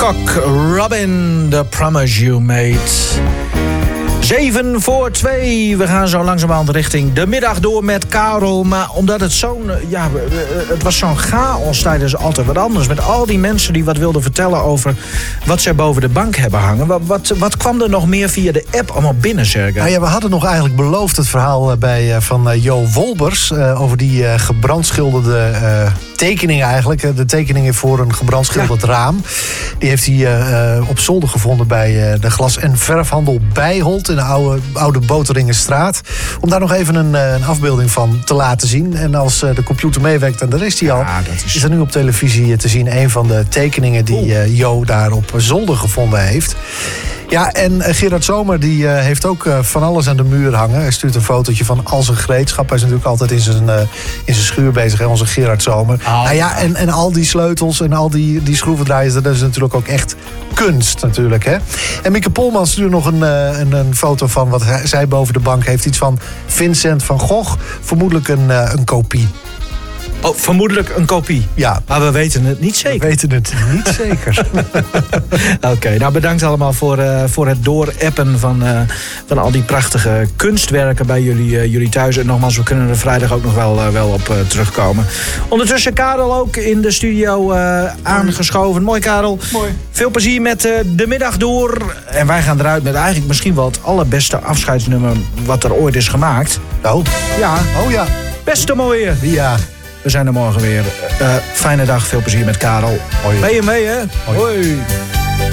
Babcock, Robin, The Promise You Made. 7 voor 2. We gaan zo langzamerhand richting de middag door met Karel. Maar omdat het het was zo'n chaos tijdens Altijd Wat Anders. Met al die mensen die wat wilden vertellen over wat ze boven de bank hebben hangen. Wat kwam er nog meer via de app allemaal binnen, Sergej? Nou ja, we hadden nog eigenlijk beloofd het verhaal van Jo Wolbers over die gebrandschilderde tekeningen eigenlijk. De tekeningen voor een gebrandschilderd raam. Die heeft hij op zolder gevonden bij de glas- en verfhandel Bijholt in de oude Boteringenstraat. Om daar nog even een afbeelding van te laten zien. En als de computer meewerkt, en daar is hij al, is er nu op televisie te zien een van de tekeningen die Jo daar op zolder gevonden heeft. Ja, en Gerard Zomer die heeft ook van alles aan de muur hangen. Hij stuurt een fotootje van al zijn gereedschap. Hij is natuurlijk altijd in zijn schuur bezig, hè, onze Gerard Zomer. En al die sleutels en al die schroevendraaiers, dat is natuurlijk ook echt kunst natuurlijk, hè. En Mieke Polman stuurt nog een foto van wat zij boven de bank heeft. Iets van Vincent van Gogh. Vermoedelijk een kopie. Oh, vermoedelijk een kopie. Ja. Maar we weten het niet zeker. We weten het niet zeker. Oké, nou bedankt allemaal voor het doorappen van al die prachtige kunstwerken bij jullie thuis. En nogmaals, we kunnen er vrijdag ook nog wel op terugkomen. Ondertussen Karel ook in de studio aangeschoven. Mooi, Karel. Mooi. Veel plezier met de middag door. En wij gaan eruit met eigenlijk misschien wel het allerbeste afscheidsnummer wat er ooit is gemaakt. Oh. Ja. Oh ja. Beste mooie. Ja. We zijn er morgen weer. Fijne dag, veel plezier met Karel. Hoi. Ben je mee, hè? Hoi. Hoi.